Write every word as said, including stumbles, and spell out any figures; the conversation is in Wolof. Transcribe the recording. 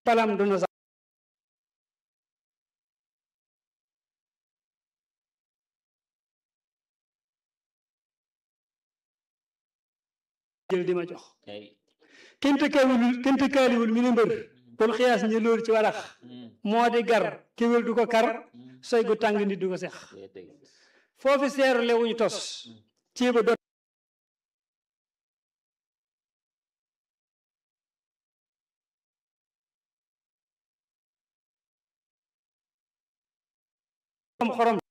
palam du na sax jël di ma jox kente kaaliwul kente kaaliwul mi ne mbër kon xiyaas ñi loolu ci warax moo di gar kéwél du ko kar soy gu tàng nit du ko sex foofu seerle wuñu tos ceeba dot xorom